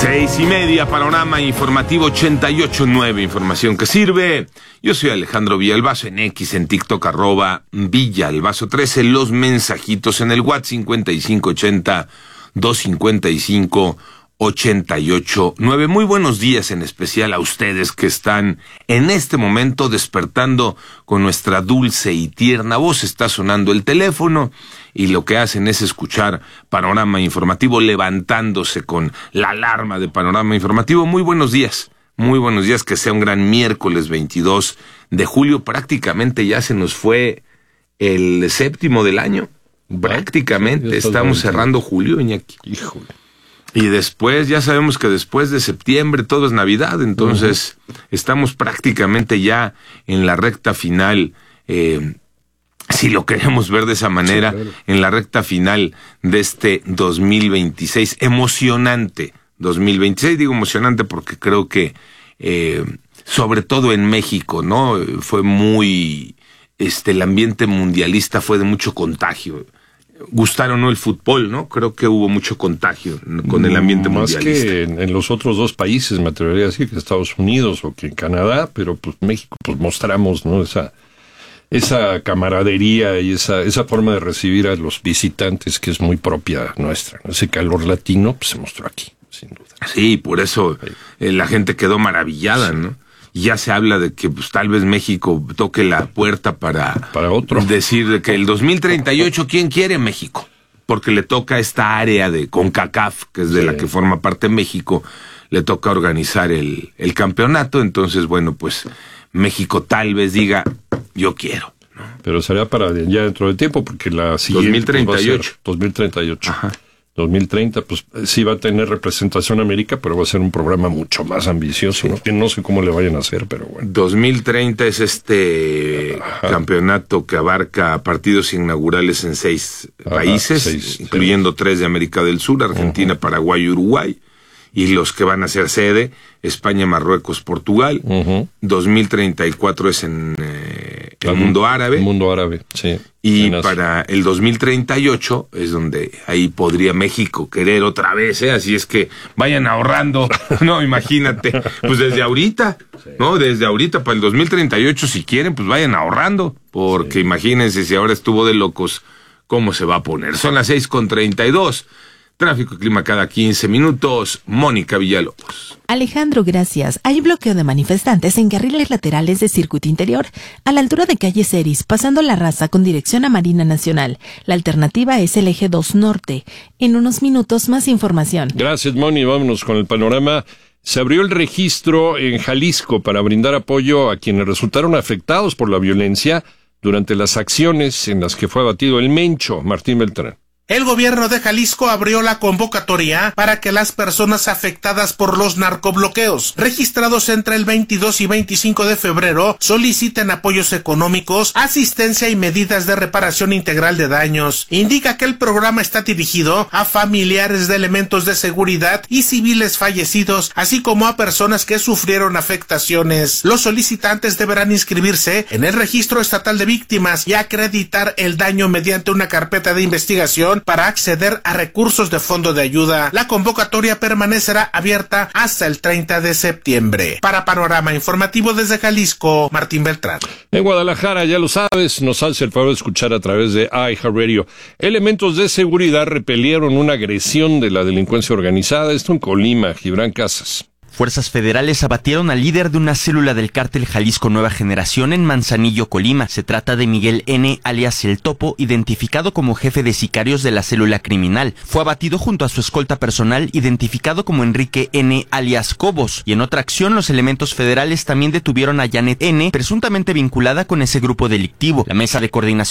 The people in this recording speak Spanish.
6:30, Panorama Informativo 88.9, información que sirve. Yo soy Alejandro Villalbazo, en X, en TikTok, @Villalbazo13, los mensajitos en el WhatsApp 5580-255-88.9. Muy buenos días, en especial a ustedes que están en este momento despertando con nuestra dulce y tierna voz. Está sonando el teléfono y lo que hacen es escuchar Panorama Informativo levantándose con la alarma de Panorama Informativo. Muy buenos días, que sea un gran miércoles 22 de julio. Prácticamente ya se nos fue el séptimo del año. Prácticamente estamos cerrando julio, Iñaki. Híjole. Y después, ya sabemos que después de septiembre todo es Navidad, entonces estamos prácticamente ya en la recta final, si lo queremos ver de esa manera, sí, claro, en la recta final de este 2026, emocionante 2026, digo emocionante porque creo que, sobre todo en México, ¿no? Fue muy, el ambiente mundialista fue de mucho contagio. Gustaron o no el fútbol, ¿no? Creo que hubo mucho contagio con el ambiente mundialista. Más que en los otros dos países, me atrevería a decir que Estados Unidos o que Canadá, pero pues México, pues mostramos, ¿no? Esa camaradería y esa forma de recibir a los visitantes que es muy propia nuestra, ¿no? Ese calor latino, pues se mostró aquí, sin duda. Sí, por eso la gente quedó maravillada, sí, ¿no? Ya se habla de que pues tal vez México toque la puerta para otro. Decir que el 2038, ¿quién quiere México? Porque le toca esta área de CONCACAF, que es de la que forma parte México, le toca organizar el campeonato. Entonces, bueno, pues México tal vez diga, yo quiero, ¿no? Pero será para ya dentro de tiempo, porque la siguiente 2038. 2038. Ajá. 2030, pues sí va a tener representación América, pero va a ser un programa mucho más ambicioso, sí, ¿no? Que no sé cómo le vayan a hacer, pero bueno. 2030 es campeonato que abarca partidos inaugurales en 6 países, incluyendo 3 de América del Sur, Argentina, Paraguay y Uruguay, y los que van a ser sede, España, Marruecos, Portugal. 2034 es en el mundo árabe. El mundo árabe, sí. Y para el 2038 es donde ahí podría México querer otra vez, ¿eh? Así es que vayan ahorrando, no, imagínate, pues desde ahorita, sí, ¿no? Desde ahorita para el 2038, si quieren, pues vayan ahorrando, porque sí, imagínense si ahora estuvo de locos, ¿cómo se va a poner? Son las 6:32. Tráfico y clima cada 15 minutos. Mónica Villalobos. Alejandro, gracias. Hay bloqueo de manifestantes en carriles laterales de circuito interior, a la altura de calle Ceris, pasando La Raza con dirección a Marina Nacional. La alternativa es el eje 2 Norte. En unos minutos, más información. Gracias, Moni. Vámonos con el panorama. Se abrió el registro en Jalisco para brindar apoyo a quienes resultaron afectados por la violencia durante las acciones en las que fue abatido el Mencho. Martín Beltrán. El gobierno de Jalisco abrió la convocatoria para que las personas afectadas por los narcobloqueos, registrados entre el 22 y 25 de febrero, soliciten apoyos económicos, asistencia y medidas de reparación integral de daños. Indica que el programa está dirigido a familiares de elementos de seguridad y civiles fallecidos, así como a personas que sufrieron afectaciones. Los solicitantes deberán inscribirse en el registro estatal de víctimas y acreditar el daño mediante una carpeta de investigación para acceder a recursos de fondo de ayuda. La convocatoria permanecerá abierta hasta el 30 de septiembre. Para Panorama Informativo desde Jalisco, Martín Beltrán. En Guadalajara, ya lo sabes, nos hace el favor de escuchar a través de iHeartRadio. Elementos de seguridad repelieron una agresión de la delincuencia organizada, esto en Colima. Gibran Casas. Fuerzas federales abatieron al líder de una célula del cártel Jalisco Nueva Generación en Manzanillo, Colima. Se trata de Miguel N., alias El Topo, identificado como jefe de sicarios de la célula criminal. Fue abatido junto a su escolta personal, identificado como Enrique N., alias Cobos. Y en otra acción, los elementos federales también detuvieron a Janet N., presuntamente vinculada con ese grupo delictivo. La mesa de coordinación